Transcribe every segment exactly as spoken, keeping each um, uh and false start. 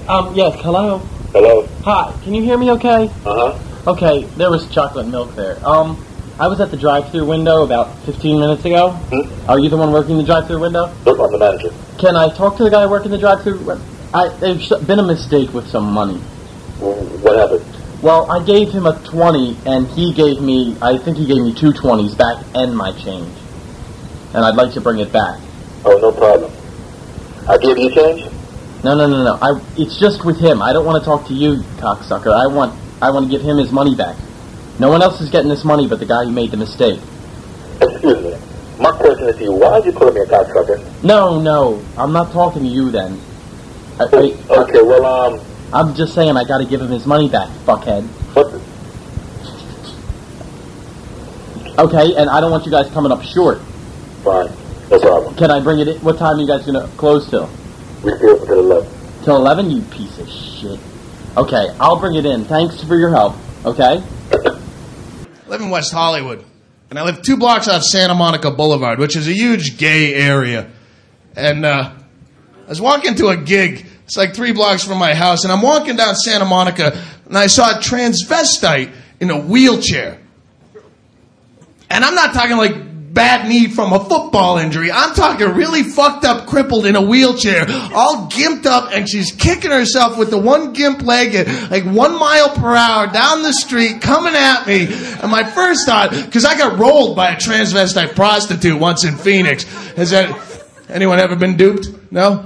Um, yes, hello? Hello? Hi, can you hear me okay? Uh-huh. Okay, there was chocolate milk there. Um, I was at the drive-thru window about fifteen minutes ago. Hmm? Are you the one working the drive-thru window? Nope, I'm the manager. Can I talk to the guy working the drive-thru? I, there's been a mistake with some money. What happened? Well, I gave him a twenty, and he gave me, I think he gave me two twenties back and my change. And I'd like to bring it back. Oh, no problem. I give you change? No, no, no, no. I, it's just with him. I don't want to talk to you, cocksucker. I want, I want to give him his money back. No one else is getting this money but the guy who made the mistake. Excuse me. My question is to you, why did you call me a cocksucker? No, no. I'm not talking to you then. I, I, okay, well, um... I'm just saying I gotta give him his money back, fuckhead. What the... Okay, and I don't want you guys coming up short. Fine. No problem. Can I bring it in? What time are you guys gonna close till? We stay open till eleven. Till eleven, you piece of shit. Okay, I'll bring it in. Thanks for your help, okay? I live in West Hollywood, and I live two blocks off Santa Monica Boulevard, which is a huge gay area. And uh, I was walking to a gig. It's like three blocks from my house, and I'm walking down Santa Monica, and I saw a transvestite in a wheelchair. And I'm not talking like bad knee from a football injury. I'm talking really fucked up, crippled in a wheelchair, all gimped up, and she's kicking herself with the one gimp leg at like one mile per hour down the street, coming at me. And my first thought, because I got rolled by a transvestite prostitute once in Phoenix. Has that anyone ever been duped? No?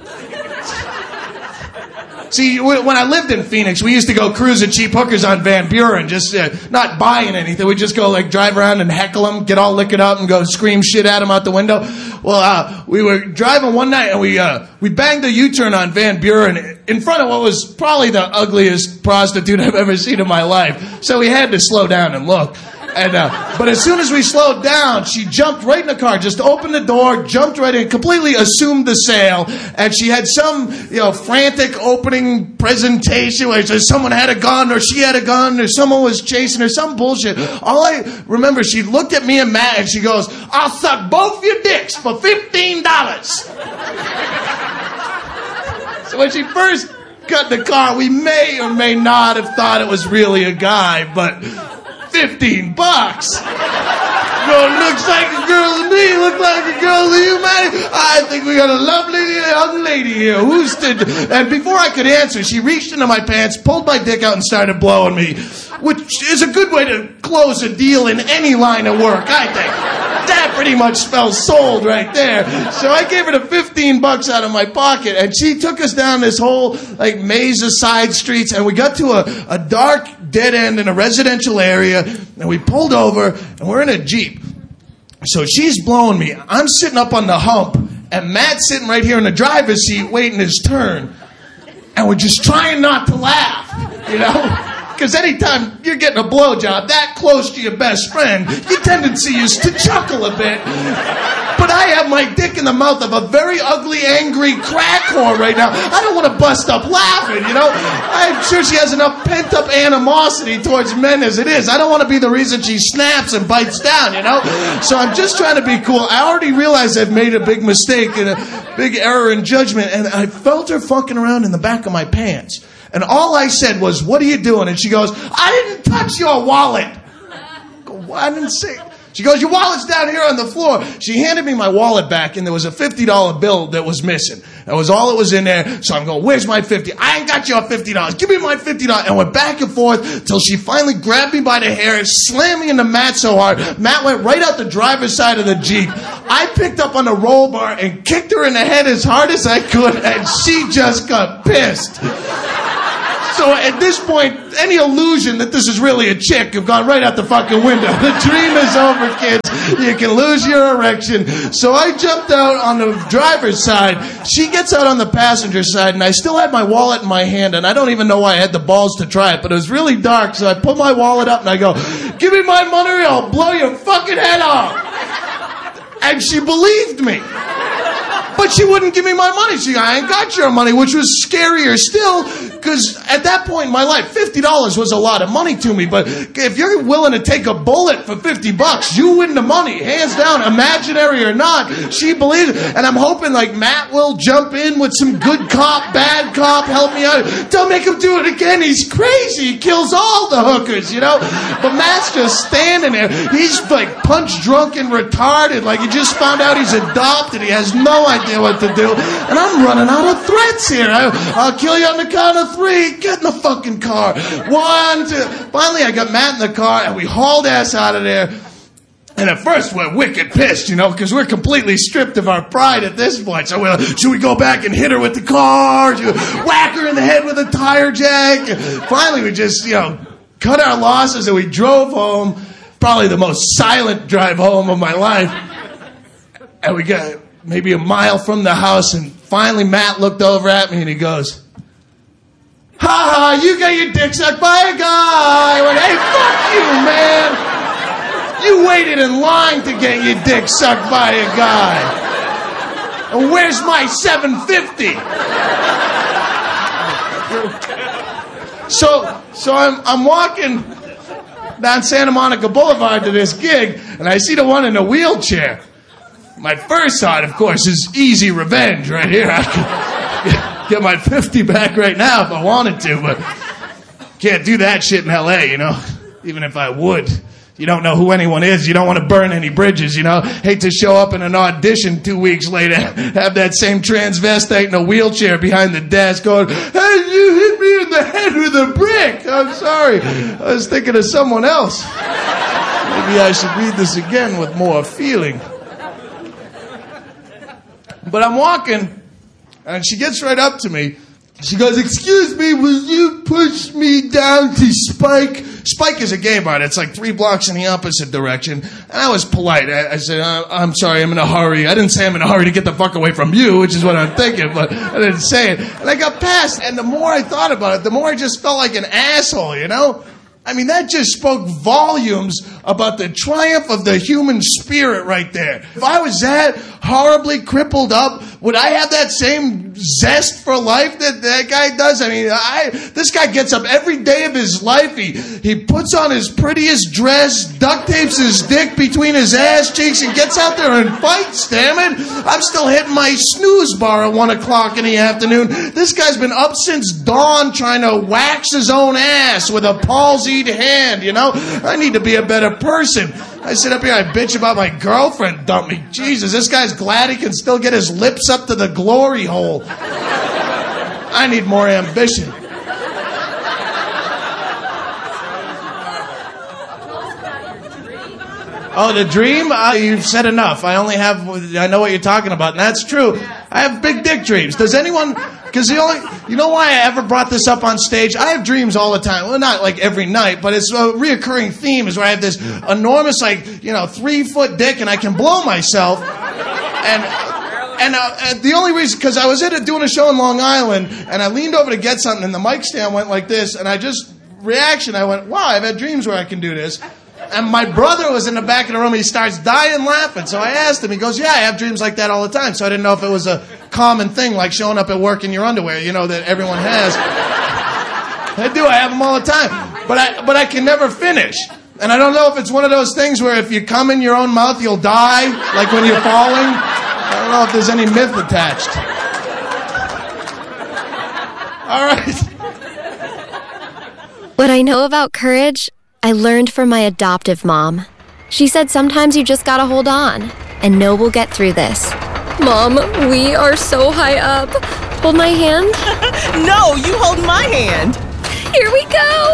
See, when I lived in Phoenix, we used to go cruise at cheap hookers on Van Buren, just uh, not buying anything. We'd just go, like, drive around and heckle them, get all liquored up, and go scream shit at them out the window. Well, uh, we were driving one night, and we uh, we banged a U-turn on Van Buren in front of what was probably the ugliest prostitute I've ever seen in my life. So we had to slow down and look. And uh, but as soon as we slowed down, she jumped right in the car, just opened the door, jumped right in, completely assumed the sale, and she had some, you know, frantic opening presentation where someone had a gun, or she had a gun, or someone was chasing her, some bullshit. All I remember, she looked at me and Matt, and she goes, "I'll suck both your dicks for fifteen dollars." So when she first got in the car, we may or may not have thought it was really a guy, but fifteen bucks. No, looks like a girl to me. Looks like a girl to you, man. I think we got a lovely young lady here. Who's to... And before I could answer, she reached into my pants, pulled my dick out, and started blowing me, which is a good way to close a deal in any line of work, I think. That pretty much spells sold right there. So I gave her the fifteen bucks out of my pocket, and she took us down this whole like maze of side streets, and we got to a, a dark dead end in a residential area, and we pulled over, and we're in a Jeep. So she's blowing me. I'm sitting up on the hump, and Matt's sitting right here in the driver's seat waiting his turn. And we're just trying not to laugh, you know? Because anytime you're getting a blowjob that close to your best friend, your tendency is to chuckle a bit. But I have my dick in the mouth of a very ugly, angry crack whore right now. I don't want to bust up laughing, you know? I'm sure she has enough pent-up animosity towards men as it is. I don't want to be the reason she snaps and bites down, you know? So I'm just trying to be cool. I already realized I've made a big mistake and a big error in judgment, and I felt her fucking around in the back of my pants. And all I said was, "What are you doing?" And she goes, "I didn't touch your wallet." I go, "What? I didn't say..." She goes, "Your wallet's down here on the floor." She handed me my wallet back, and there was a fifty dollar bill that was missing. That was all that was in there. So I'm going, "Where's my fifty? I ain't got your fifty dollars. Give me my fifty dollars. And went back and forth till she finally grabbed me by the hair and slammed me into Matt so hard. Matt went right out the driver's side of the Jeep. I picked up on the roll bar and kicked her in the head as hard as I could, and she just got pissed. So at this point, any illusion that this is really a chick have gone right out the fucking window. The dream is over, kids. You can lose your erection. So I jumped out on the driver's side. She gets out on the passenger side, and I still had my wallet in my hand, and I don't even know why I had the balls to try it, but it was really dark, so I pull my wallet up, and I go, "Give me my money or I'll blow your fucking head off." And she believed me. But she wouldn't give me my money. She, "I ain't got your money," which was scarier still, Because at that point in my life, fifty dollars was a lot of money to me. But if you're willing to take a bullet for fifty bucks, you win the money. Hands down, imaginary or not. She believes it. And I'm hoping like Matt will jump in with some good cop, bad cop, help me out. Don't make him do it again. He's crazy. He kills all the hookers, you know? But Matt's just standing there. He's like punch drunk and retarded. Like he just found out he's adopted. He has no idea what to do. And I'm running out of threats here. I, I'll kill you on the count of three. Get in the fucking car. One, two. Finally, I got Matt in the car, and we hauled ass out of there. And at first, we're wicked pissed, you know, because we're completely stripped of our pride at this point. So we're like, should we go back and hit her with the car? Should we whack her in the head with a tire jack? Finally, we just, you know, cut our losses, and we drove home. Probably the most silent drive home of my life. And we got maybe a mile from the house, and finally Matt looked over at me, and he goes, ha ha, you got your dick sucked by a guy. I went, hey, fuck you, man. You waited in line to get your dick sucked by a guy. And where's my seven fifty? So, so I'm, I'm walking down Santa Monica Boulevard to this gig, and I see the one in a wheelchair. My first thought, of course, is easy revenge right here. I could get my fifty back right now if I wanted to, but can't do that shit in L A, you know, even if I would. You don't know who anyone is. You don't want to burn any bridges, you know. Hate to show up in an audition two weeks later, have that same transvestite in a wheelchair behind the desk going, hey, you hit me in the head with a brick. I'm sorry. I was thinking of someone else. Maybe I should read this again with more feeling. But I'm walking, and she gets right up to me. She goes, excuse me, will you push me down to Spike? Spike is a gay bar. It's like three blocks in the opposite direction. And I was polite. I, I said, uh, I'm sorry, I'm in a hurry. I didn't say I'm in a hurry to get the fuck away from you, which is what I'm thinking, but I didn't say it. And I got past, and the more I thought about it, the more I just felt like an asshole, you know? I mean, that just spoke volumes about the triumph of the human spirit right there. If I was that horribly crippled up, would I have that same zest for life that that guy does? I mean, I this guy gets up every day of his life. He, he puts on his prettiest dress, duct tapes his dick between his ass cheeks, and gets out there and fights, damn it. I'm still hitting my snooze bar at one o'clock in the afternoon. This guy's been up since dawn trying to wax his own ass with a palsy hand, you know? I need to be a better person. I sit up here, I bitch about my girlfriend dumped me. Jesus, this guy's glad he can still get his lips up to the glory hole. I need more ambition. Oh, the dream? Uh, you've said enough. I only have, I know what you're talking about, and that's true. I have big dick dreams. Does anyone, because the only, you know why I ever brought this up on stage? I have dreams all the time. Well, not like every night, but it's a reoccurring theme is where I have this enormous, like, you know, three-foot dick, and I can blow myself. And and uh, the only reason, because I was at a, doing a show in Long Island, and I leaned over to get something, and the mic stand went like this, and I just, reaction, I went, wow, I've had dreams where I can do this. And my brother was in the back of the room. He starts dying laughing. So I asked him. He goes, yeah, I have dreams like that all the time. So I didn't know if it was a common thing, like showing up at work in your underwear, you know, that everyone has. I do. I have them all the time. But I, but I can never finish. And I don't know if it's one of those things where if you come in your own mouth, you'll die, like when you're falling. I don't know if there's any myth attached. All right. What I know about courage, I learned from my adoptive mom. She said sometimes you just gotta hold on and know we'll get through this. Mom, we are so high up. Hold my hand. No, you hold my hand. Here we go.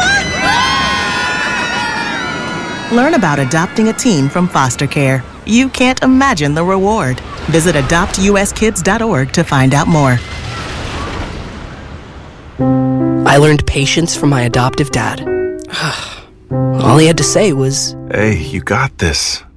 Learn about adopting a teen from foster care. You can't imagine the reward. Visit adopt u s kids dot org to find out more. I learned patience from my adoptive dad. All he had to say was, Hey, you got this.